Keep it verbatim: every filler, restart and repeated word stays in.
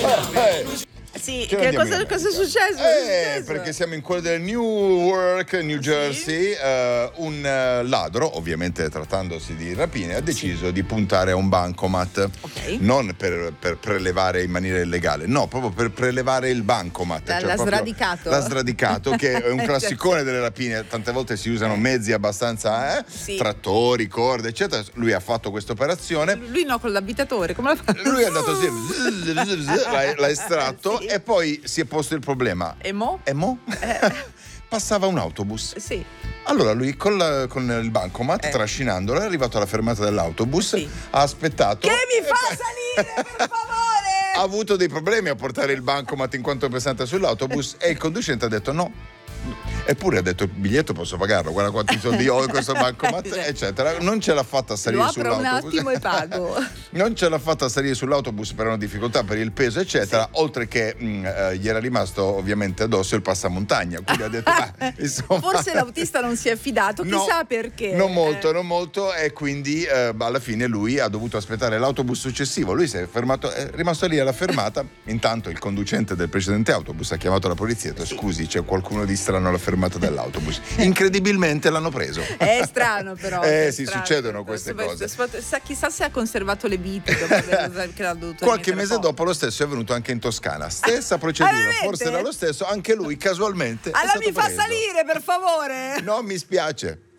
Eh, Sì, Che che andiamo cosa, in cosa è successo? Cosa Eh, è successo? perché siamo in quello del Newark, New Jersey. eh, un eh, ladro, ovviamente trattandosi di rapine, ha deciso di puntare a un bancomat. Ok. Non per, per prelevare in maniera illegale, no, proprio per prelevare il bancomat. L'ha- l'ha proprio- sradicato. L'ha sradicato, che è un classicone delle rapine. Tante volte si usano mezzi abbastanza, eh, Sì. trattori, corde, eccetera. Lui ha fatto questa operazione. Lui no, con l'abitatore, come l'ha fatto? Lui è andato così, l'ha, l'ha estratto Sì. e poi si è posto il problema. E mo? E mo? Passava un autobus. Sì. Allora lui con, la- con il bancomat, Eh. trascinandolo, è arrivato alla fermata dell'autobus, Sì. ha aspettato. Che mi fa salire, per favore? Ha avuto dei problemi a portare il bancomat in quanto pesante sull'autobus e il conducente ha detto no. Eppure ha detto il biglietto posso pagarlo, guarda quanti soldi ho in questo bancomat, eccetera. Non ce l'ha fatta salire Lo apro un sull'autobus. attimo e pago. Non ce l'ha fatta salire sull'autobus per una difficoltà per il peso, eccetera. Oltre che mh, eh, gli era rimasto ovviamente addosso il passamontagna. Quindi ha detto, "Ah, insomma, Forse l'autista non si è fidato, No, chissà perché. Non molto, Eh. non molto, e quindi eh, alla fine lui ha dovuto aspettare l'autobus successivo. Lui si è fermato, è rimasto lì alla fermata. Intanto il conducente del precedente autobus ha chiamato la polizia e ha detto scusi, c'è qualcuno di strano alla fermata dell'autobus. Incredibilmente l'hanno preso. È strano però. Eh, è sì, strano. succedono queste Sp- cose. sp- sa- Chissà se ha conservato le viti dopo aver che l'ha dovuto Qualche rimettere mese fuori. dopo lo stesso è avvenuto anche in Toscana. Stessa procedura, veramente? forse era lo stesso, anche lui casualmente è Allora stato mi fa preso. salire, per favore. No, mi spiace.